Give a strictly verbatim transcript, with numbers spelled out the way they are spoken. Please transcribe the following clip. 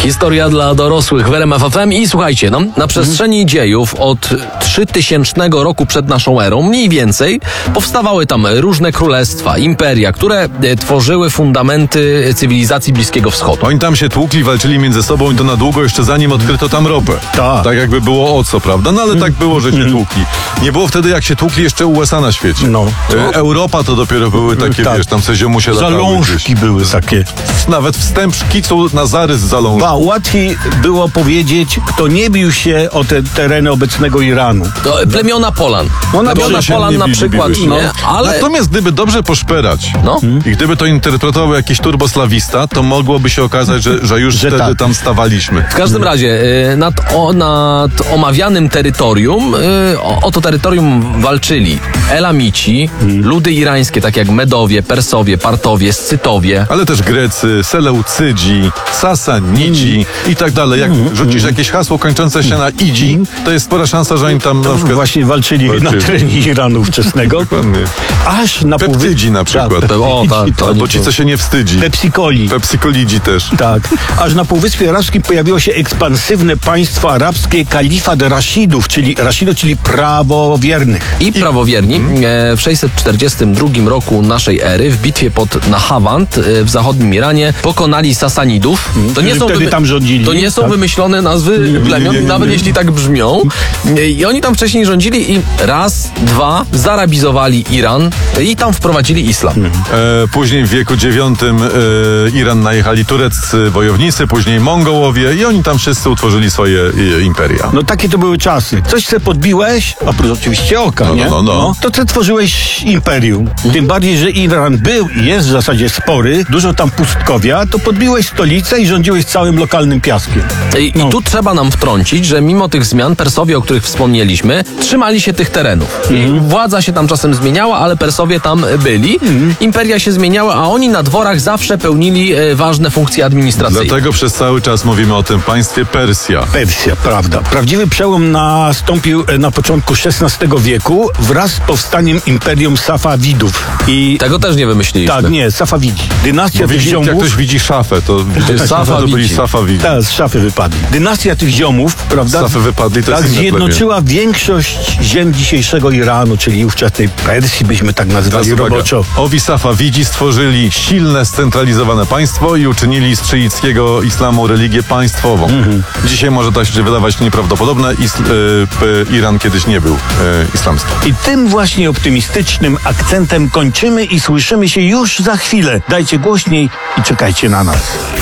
Historia dla dorosłych w R M F F M i słuchajcie, no, na przestrzeni mhm. dziejów od trzytysięcznego roku przed naszą erą, mniej więcej, powstawały tam różne królestwa, imperia, które e, tworzyły fundamenty cywilizacji Bliskiego Wschodu. Oni tam się tłukli, walczyli między sobą i to na długo jeszcze zanim odkryto tam ropę. Tak. Tak jakby było o co, prawda? No ale tak było, że się tłukli. Nie było wtedy, jak się tłukli jeszcze U S A na świecie. No. E, Europa to dopiero były takie, tak. wiesz, tam se ziomusie latały Zalążki gdzieś. były takie. Nawet wstęp szkicu na zarys zalążki. Ba, łatwiej było powiedzieć, kto nie bił się o te tereny obecnego Iranu. To plemiona Polan. No, na plemiona się Polan nie na bili, przykład biły się. nie, ale... Natomiast gdyby dobrze poszperać No. i gdyby to interpretował jakiś turboslawista, to mogłoby się okazać, że, że już Że wtedy tak. tam stawaliśmy. W każdym razie y, nad, o, nad omawianym terytorium, y, o, o to terytorium walczyli Elamici, ludy irańskie, tak jak Medowie, Persowie, Partowie, Scytowie. Ale też Grecy, Seleucydzi, Sasanici i tak dalej. Jak rzucisz jakieś hasło kończące się na idzi, to jest spora szansa, że oni tam na przykład... Właśnie walczyli, walczyli. na terenie Iranu wczesnego. Dokładnie. Aż na Peptydzi na przykład. Tak, o, tak, to Albo oni ci, to- co się nie wstydzi. Pepsi-Coli. Pepsikolidzi też. Tak. Aż na Półwyspie Arabskim pojawiło się ekspansywne państwo arabskie, kalifat Raszidów, czyli Raszidów, czyli prawowiernych. I prawowierni e, w sześćset czterdziestym drugim roku naszej ery w bitwie pod Nahawand e, w zachodnim Iranie pokonali Sasanidów. To nie którzy są, wtedy tam rządzili, to nie są tak? wymyślone nazwy plemion, nie, nie, nawet nie. jeśli tak brzmią. E, I oni tam wcześniej rządzili i raz, dwa zarabizowali Iran i tam wprowadzili islam. E, później w wieku dziewiątym e, Iran najechali tureccy wojownicy, później Mongołowie i oni tam wszyscy utworzyli swoje e, imperia. No takie to były czasy. Coś se podbiłeś, oprócz oczywiście oka, No, nie? no, no, no. To co tworzyłeś imperium. Tym bardziej, że Iran był i jest w zasadzie spory, dużo tam pustkowia, to podbiłeś stolicę i rządziłeś całym lokalnym piaskiem. I, No. I tu trzeba nam wtrącić, że mimo tych zmian Persowie, o których wspomnieliśmy, trzymali się tych terenów. I władza się tam czasem zmieniała, ale Persowie tam byli. Imperia się zmieniały, a oni na dworach zawsze pełnili e, ważne funkcje administracyjne. Dlatego przez cały czas mówimy o tym państwie Persja. Persja, prawda. Prawdziwy przełom nastąpił e, na początku szesnastego wieku wraz z powstaniem imperium Safawidów. I Tego też nie wymyśliliśmy. tak, nie, Safawidzi. Dynastia Bo tych widzi, jak ziomów... ktoś widzi szafę, to Safa to byli widzi. Safawidzi. Tak, z szafy wypadli. Dynastia tych ziomów, prawda? Z szafy wypadli, to tak, jest inne zjednoczyła większość ziem dzisiejszego Iranu, czyli ówczesnej Persji, byśmy tak nazwali Teraz uwaga. roboczo. Owi Safawidzi stworzyli silne, scentralizowane państwo i uczynili z szyickiego islamu religię państwową. Dzisiaj może to się wydawać nieprawdopodobne. Isl, y, y, Iran kiedyś nie był y, islamski. I tym właśnie optymistycznym akcentem kończymy i słyszymy się już za chwilę. Dajcie głośniej i czekajcie na nas.